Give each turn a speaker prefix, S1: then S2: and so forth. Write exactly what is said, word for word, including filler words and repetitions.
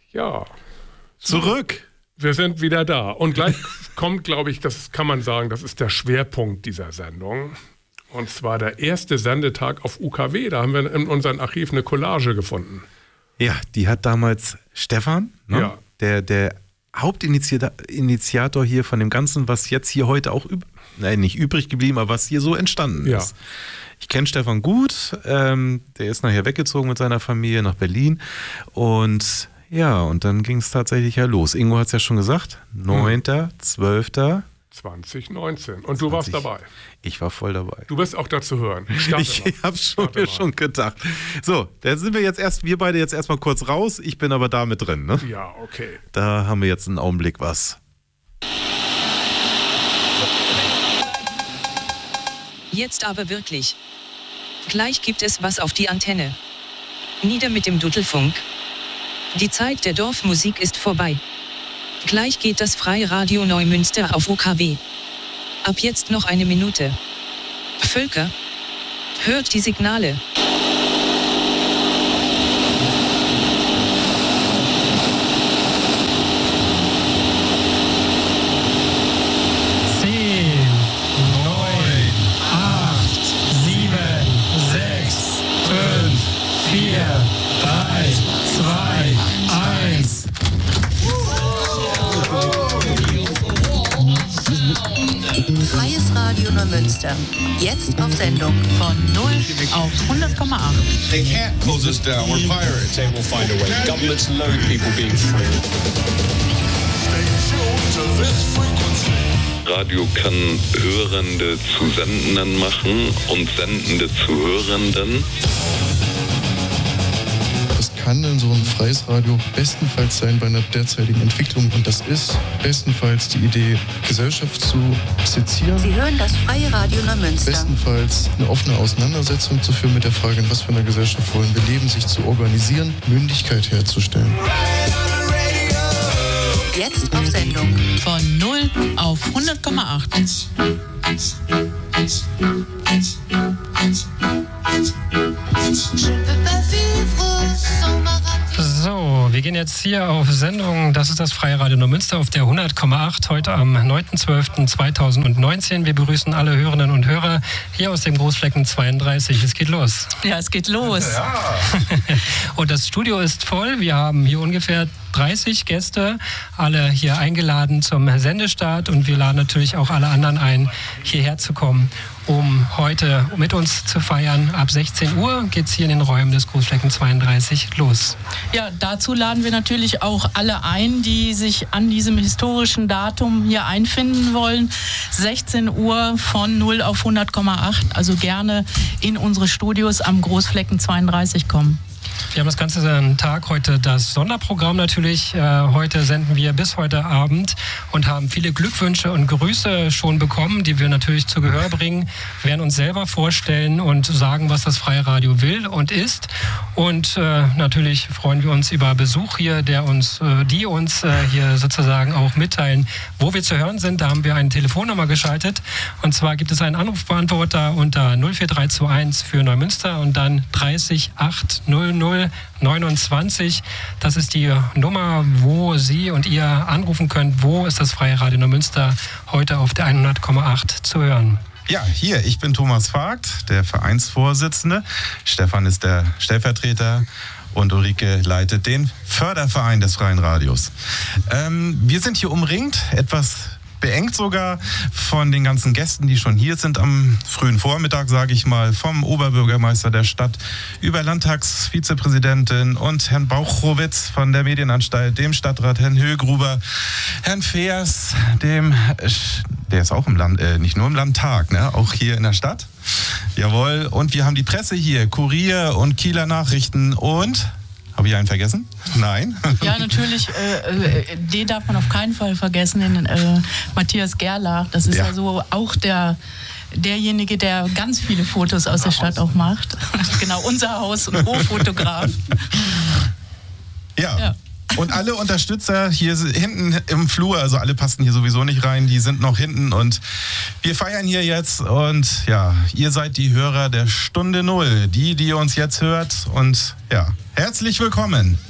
S1: Ja.
S2: Zurück.
S1: Wir sind wieder da. Und gleich kommt, glaube ich, das kann man sagen, das ist der Schwerpunkt dieser Sendung. Und zwar der erste Sendetag auf U K W. Da haben wir in unserem Archiv eine Collage gefunden.
S2: Ja, die hat damals Stefan, ne?
S1: Ja.
S2: der, der Hauptinitiator hier von dem Ganzen, was jetzt hier heute auch, üb- nein, nicht übrig geblieben, aber was hier so entstanden
S1: Ja.
S2: ist. Ich kenne Stefan gut, ähm, der ist nachher weggezogen mit seiner Familie nach Berlin und ja, und dann ging es tatsächlich ja los. Ingo hat es ja schon gesagt, neunter zwölfter
S1: zwanzig neunzehn. Und du warst dabei.
S2: Ich war voll dabei.
S1: Du wirst auch dazu hören. Starte
S2: Ich
S1: mal.
S2: habe schon,
S1: Starte
S2: mir
S1: mal.
S2: schon gedacht. So, da sind wir jetzt erst, wir beide jetzt erstmal kurz raus. Ich bin aber da mit drin, ne?
S1: Ja, okay.
S2: Da haben wir jetzt einen Augenblick was.
S3: Jetzt aber wirklich. Gleich gibt es was auf die Antenne. Nieder mit dem Dudelfunk. Die Zeit der Dorfmusik ist vorbei. Gleich geht das Freiradio Neumünster auf U K W. Ab jetzt noch eine Minute. Völker, hört die Signale.
S4: Freies Radio Neumünster. Jetzt auf Sendung.
S5: Von null auf hundert Komma acht.
S6: They can't close us down. We're pirates. They will find a way. Governments load people being free.
S7: Radio kann Hörende zu Sendenden machen und Sendende zu Hörenden.
S8: Was kann denn so ein freies Radio bestenfalls sein bei einer derzeitigen Entwicklung? Und das ist bestenfalls die Idee, Gesellschaft zu sezieren.
S4: Sie hören das Freie Radio Neumünster.
S8: Bestenfalls eine offene Auseinandersetzung zu führen mit der Frage, in was für einer Gesellschaft wollen wir leben, sich zu organisieren, Mündigkeit herzustellen.
S4: Jetzt auf Sendung.
S5: Von null auf hundert Komma acht.
S9: So, wir gehen jetzt hier auf Sendung. Das ist das Freie Radio Neumünster auf der hundert Komma acht. Heute am neunten zwölften zweitausendneunzehn. Wir begrüßen alle Hörerinnen und Hörer hier aus dem Großflecken zweiunddreißig. Es geht los.
S5: Ja, es geht los.
S9: Ja. Und das Studio ist voll. Wir haben hier ungefähr dreißig Gäste, alle hier eingeladen zum Sendestart. Und wir laden natürlich auch alle anderen ein, hierher zu kommen, um heute mit uns zu feiern. Ab sechzehn Uhr geht es hier in den Räumen des Großflecken zweiunddreißig los.
S5: Ja, dazu laden wir natürlich auch alle ein, die sich an diesem historischen Datum hier einfinden wollen. sechzehn Uhr von null auf hundert Komma acht, also gerne in unsere Studios am Großflecken zweiunddreißig kommen.
S9: Wir haben das ganze Tag heute das Sonderprogramm natürlich. Äh, heute senden wir bis heute Abend und haben viele Glückwünsche und Grüße schon bekommen, die wir natürlich zu Gehör bringen. Wir werden uns selber vorstellen und sagen, was das Freie Radio will und ist. Und äh, natürlich freuen wir uns über Besuch hier, der uns, äh, die uns äh, hier sozusagen auch mitteilen, wo wir zu hören sind. Da haben wir eine Telefonnummer geschaltet. Und zwar gibt es einen Anrufbeantworter unter null vier drei zwei eins für Neumünster und dann dreißig acht null null neunundzwanzig. Das ist die Nummer, wo Sie und ihr anrufen könnt. Wo ist das Freie Radio Neumünster heute auf der hundert Komma acht zu hören?
S2: Ja, hier, ich bin Thomas Vogt, der Vereinsvorsitzende. Stefan ist der Stellvertreter und Ulrike leitet den Förderverein des Freien Radios. Ähm, wir sind hier umringt, etwas beengt sogar von den ganzen Gästen, die schon hier sind am frühen Vormittag, sage ich mal, vom Oberbürgermeister der Stadt über Landtagsvizepräsidentin und Herrn Bauchowitz von der Medienanstalt, dem Stadtrat Herrn Högruber, Herrn Feers, dem, der ist auch im Land, äh, nicht nur im Landtag, ne, auch hier in der Stadt. Jawohl, und wir haben die Presse hier, Kurier und Kieler Nachrichten und... Habe ich einen vergessen? Nein.
S5: Ja, natürlich, äh, äh, den darf man auf keinen Fall vergessen, den äh, Matthias Gerlach. Das ist ja, ja so auch der, derjenige, der ganz viele Fotos aus der Stadt auch macht. Genau, unser Haus- und Hoffotograf.
S2: Ja. ja. Und alle Unterstützer hier hinten im Flur, also alle passen hier sowieso nicht rein, die sind noch hinten und wir feiern hier jetzt und ja, ihr seid die Hörer der Stunde Null, die, die uns jetzt hört und ja, herzlich willkommen.